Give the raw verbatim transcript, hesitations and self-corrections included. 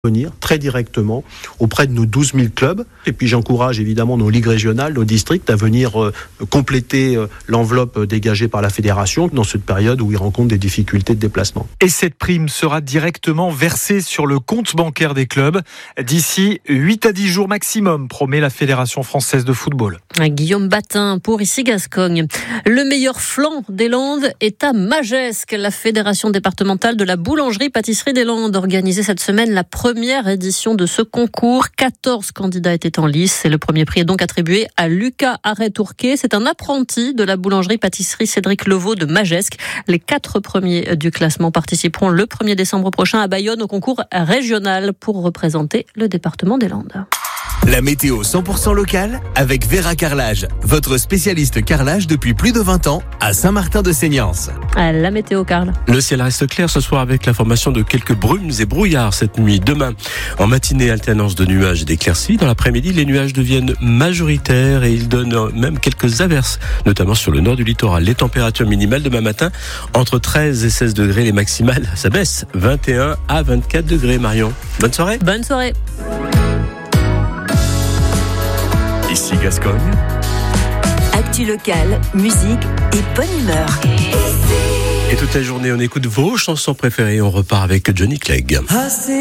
venir très directement auprès de nos douze mille clubs. Et puis j'encourage évidemment nos ligues régionales, nos districts à venir euh, compléter euh, l'enveloppe dégagée par la fédération dans cette période où ils rencontrent des difficultés de déplacement. Et cette prime sera directement versée sur le compte bancaire des clubs d'ici huit à dix jours maximum, promet la Fédération française de football. Guillaume Batin pour Ici Gascogne. Le meilleur flan des Landes est à Magescq. La Fédération départementale de la boulangerie-pâtisserie des Landes organisait cette semaine la première édition de ce concours. quatorze candidats étaient en lice et le premier prix est donc attribué à Lucas Arret-Tourquet. C'est un apprenti de la boulangerie-pâtisserie Cédric Levaux de Magescq. Les quatre premiers du classement participeront le premier décembre prochain à Bayonne au concours régional pour représenter le département des Landes. La météo cent pour cent locale avec Vera Carrelage, votre spécialiste carrelage depuis plus de vingt ans à Saint-Martin-de-Seignance. La météo, Carl. Le ciel reste clair ce soir avec la formation de quelques brumes et brouillards cette nuit. Demain, en matinée, alternance de nuages et d'éclaircies. Dans l'après-midi, les nuages deviennent majoritaires et ils donnent même quelques averses, notamment sur le nord du littoral. Les températures minimales demain matin, entre treize et seize degrés. Les maximales, ça baisse, vingt et un à vingt-quatre degrés. Marion, bonne soirée. Bonne soirée. Ici Gascogne. Actu locale, musique et bonne humeur. Et toute la journée, on écoute vos chansons préférées. On repart avec Johnny Clegg.